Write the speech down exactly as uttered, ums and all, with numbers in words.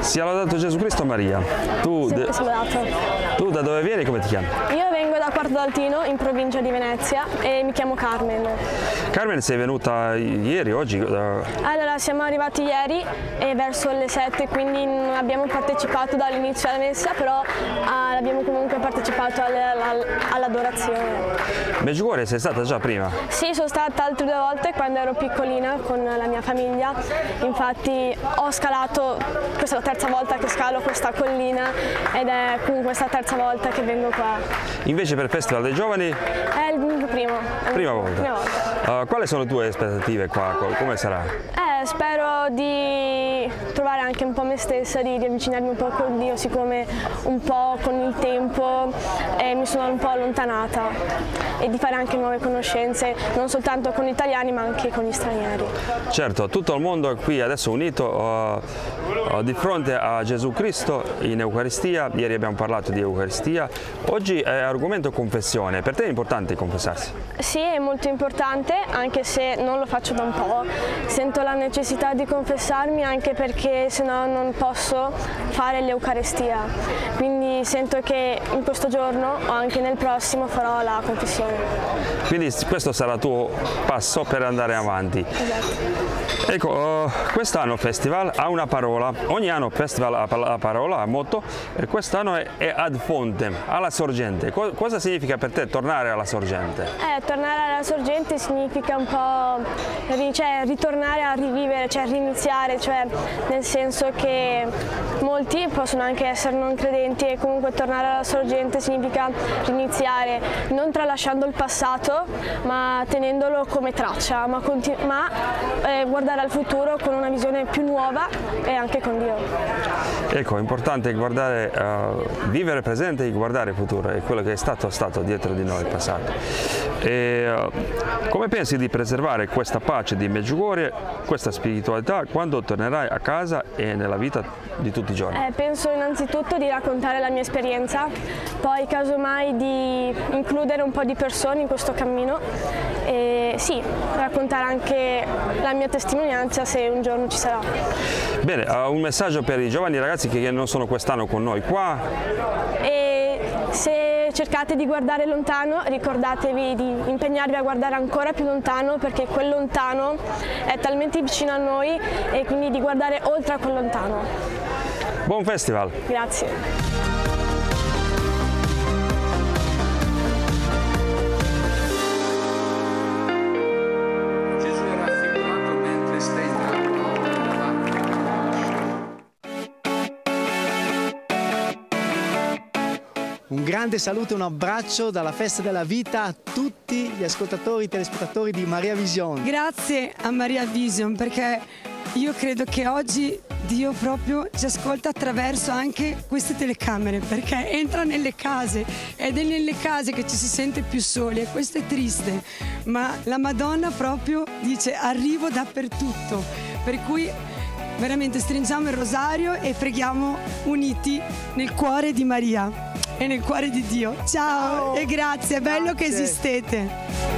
Sia lodato Gesù Cristo. Maria, tu, Sempre lodato. tu da dove vieni e come ti chiami? Io vengo da Quarto d'Altino, in provincia di Venezia, e mi chiamo Carmen. Carmen, sei venuta ieri, oggi? Allora, siamo arrivati ieri e verso le sette, quindi non abbiamo partecipato dall'inizio alla messa, però ah, abbiamo comunque partecipato all'adorazione. Medjugorje sei stata già prima? Sì, sono stata altre due volte quando ero piccolina con la mia famiglia, infatti ho scalato, questa è la terza volta che scalo questa collina ed è comunque questa terza volta che vengo qua. Invece per il Festival dei Giovani? È il primo. Prima volta. Prima volta. Uh, quali sono le tue aspettative qua? Come sarà? Eh, spero di trovare anche un po' me stessa, di, di avvicinarmi un po' con Dio, siccome un po' con il tempo eh, mi sono un po' allontanata, e di fare anche nuove conoscenze, non soltanto con gli italiani ma anche con gli stranieri. Certo, tutto il mondo è qui adesso unito uh, uh, di fronte a Gesù Cristo in Eucaristia. Ieri abbiamo parlato di Eucaristia, oggi è argomento confessione. Per te è importante confessarsi? Sì, è molto importante, anche se non lo faccio da un po'. Sento la necessità di confessarmi anche perché sennò non posso fare l'Eucaristia. Quindi sento che in questo giorno o anche nel prossimo farò la confessione. Quindi questo sarà il tuo passo per andare avanti. Esatto. Ecco, uh, quest'anno il festival ha una parola, ogni anno il festival ha la parola, ha motto, e quest'anno è, è ad fontem, alla sorgente. Co cosa significa per te tornare alla sorgente? Eh, tornare alla sorgente significa un po' cioè, ritornare a rivivere, cioè riniziare, cioè nel senso che molti possono anche essere non credenti e comunque tornare alla sorgente significa riniziare, non tralasciando il passato ma tenendolo come traccia, ma, ma eh, guardare al futuro con una visione più nuova e anche con Dio. Ecco, è importante guardare, uh, vivere presente e guardare il futuro, è quello che è stato, stato dietro di noi il passato. E, uh, come pensi di preservare questa pace di Medjugorje, questa spiritualità quando tornerai a casa e nella vita di tutti i giorni? Eh, penso innanzitutto di raccontare la mia esperienza, poi casomai di includere un po' di persone in questo cammino e sì, raccontare anche la mia testimonianza se un giorno ci sarà. Bene, uh, un messaggio per i giovani ragazzi che non sono quest'anno con noi qua. E se cercate di guardare lontano, ricordatevi di impegnarvi a guardare ancora più lontano, perché quel lontano è talmente vicino a noi, e quindi di guardare oltre a quel lontano. Buon festival! Grazie! Un grande saluto e un abbraccio dalla Festa della Vita a tutti gli ascoltatori e telespettatori di Maria Vision. Grazie a Maria Vision, perché io credo che oggi Dio proprio ci ascolta attraverso anche queste telecamere, perché entra nelle case ed è nelle case che ci si sente più soli, e questo è triste, ma la Madonna proprio dice arrivo dappertutto, per cui veramente stringiamo il rosario e preghiamo uniti nel cuore di Maria e nel cuore di Dio. Ciao, Ciao. E grazie, è bello grazie. Che esistete.